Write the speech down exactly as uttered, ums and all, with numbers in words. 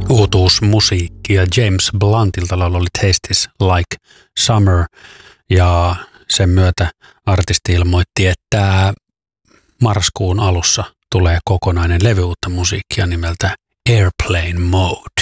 uutuusmusiikkia James Bluntilta. Laulu oli Tastes Like Summer ja sen myötä artisti ilmoitti, että marraskuun alussa tulee kokonainen levy uutta musiikkia nimeltä Airplane Mode.